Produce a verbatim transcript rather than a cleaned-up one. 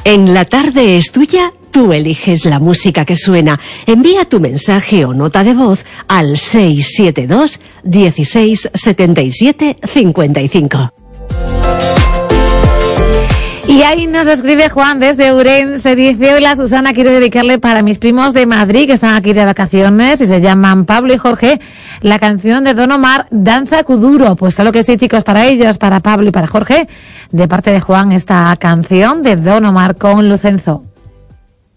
En La Tarde es Tuya, tú eliges la música que suena. Envía tu mensaje o nota de voz al seis siete dos, dieciséis, setenta y siete, cincuenta y cinco. Y ahí nos escribe Juan desde Ourense, dice: hola Susana, quiero dedicarle para mis primos de Madrid que están aquí de vacaciones y se llaman Pablo y Jorge la canción de Don Omar, Danza Kuduro. Pues claro que sí, chicos, para ellos, para Pablo y para Jorge, de parte de Juan, esta canción de Don Omar con Lucenzo.